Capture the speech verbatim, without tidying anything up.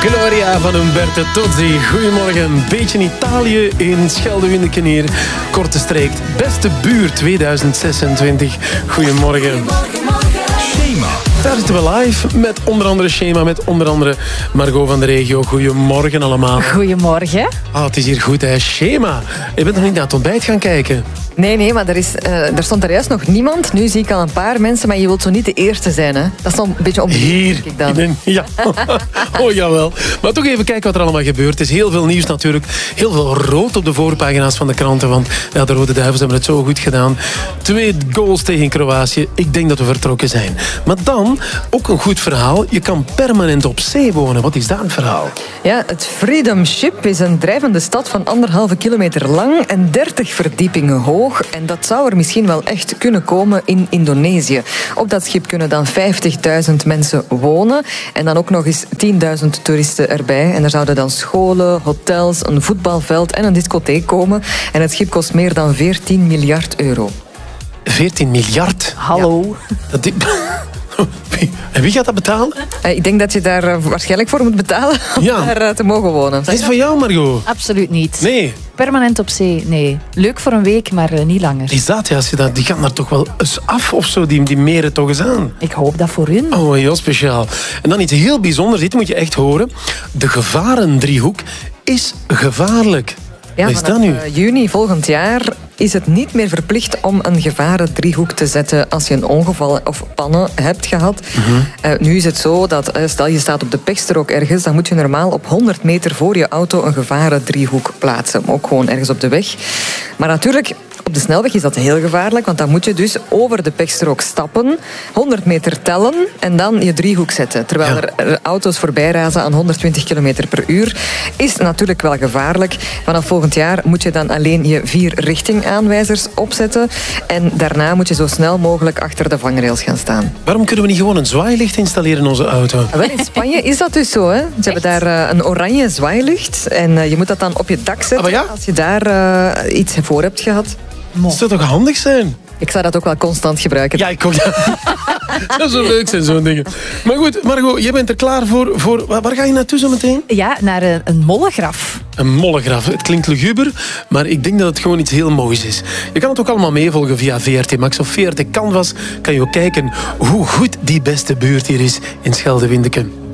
Gloria van Umberto Tozzi. Goedemorgen. Een beetje Italië in Schelde-Windeken hier. Korte streek. Beste buurt tweeduizend zesentwintig. Goedemorgen. Shema. Daar zitten we live met onder andere Shema, met onder andere Margot van de regio. Goedemorgen allemaal. Goedemorgen. Ah, het is hier goed, hè. Shema. Je bent nog niet naar het ontbijt gaan kijken. Nee, nee, maar er, is, uh, er stond er juist nog niemand. Nu zie ik al een paar mensen, maar je wilt zo niet de eerste zijn, hè? Dat is dan een beetje op de Hier. denk ik dan. Ik ben, ja. Oh, jawel. Maar toch even kijken wat er allemaal gebeurt. Het is heel veel nieuws natuurlijk. Heel veel rood op de voorpagina's van de kranten. Want ja, de Rode Duivels hebben het zo goed gedaan. Twee goals tegen Kroatië. Ik denk dat we vertrokken zijn. Maar dan, ook een goed verhaal. Je kan permanent op zee wonen. Wat is dat een verhaal? Ja, het Freedom Ship is een drijvende stad van anderhalve kilometer lang en dertig verdiepingen hoog. En dat zou er misschien wel echt kunnen komen in Indonesië. Op dat schip kunnen dan vijftigduizend mensen wonen. En dan ook nog eens tienduizend toeristen erbij. En er zouden dan scholen, hotels, een voetbalveld en een discotheek komen. En het schip kost meer dan veertien miljard euro. veertien miljard? Hallo. Ja. Dat... En wie gaat dat betalen? Ik denk dat je daar waarschijnlijk voor moet betalen om ja. daar te mogen wonen. Dat is van jou, Margot. Absoluut niet. Nee. Permanent op zee, nee. Leuk voor een week, maar uh, niet langer. Is dat, ja, als je dat, die gaan daar toch wel eens af of zo, die, die meren toch eens aan. Ik hoop dat voor hun. Oh, heel speciaal. En dan iets heel bijzonders, dit moet je echt horen. De gevarendriehoek is gevaarlijk. Ja, Wat is dat vanaf nu? juni volgend jaar is het niet meer verplicht om een gevarendriehoek te zetten als je een ongeval of pannen hebt gehad. Mm-hmm. Uh, nu is het zo dat, uh, stel je staat op de pechstrook ergens, dan moet je normaal op honderd meter voor je auto een gevarendriehoek plaatsen. Ook gewoon ergens op de weg. Maar natuurlijk, op de snelweg is dat heel gevaarlijk, want dan moet je dus over de pechstrook stappen, honderd meter tellen en dan je driehoek zetten. Terwijl ja. er auto's voorbij razen aan honderdtwintig kilometer per uur. Is natuurlijk wel gevaarlijk. Vanaf volgend jaar moet je dan alleen je vier richtingaanwijzers opzetten en daarna moet je zo snel mogelijk achter de vangrails gaan staan. Waarom kunnen we niet gewoon een zwaailicht installeren in onze auto? Wel, in Spanje is dat dus zo, hè. Ze Echt? hebben daar uh, een oranje zwaailicht en uh, je moet dat dan op je dak zetten ah, ja? als je daar uh, iets voor hebt gehad. Dat zou toch handig zijn? Ik zou dat ook wel constant gebruiken. Ja, ik ook. Dat zou zo leuk zijn, zo'n dingen. Maar goed, Margot, jij bent er klaar voor. voor waar ga je naartoe zo meteen? Ja, naar een, een mollengraf. Een mollengraf. Het klinkt luguber, maar ik denk dat het gewoon iets heel moois is. Je kan het ook allemaal meevolgen via V R T Max of V R T Canvas. Kan je ook kijken hoe goed die beste buurt hier is in Schelde-Windeken.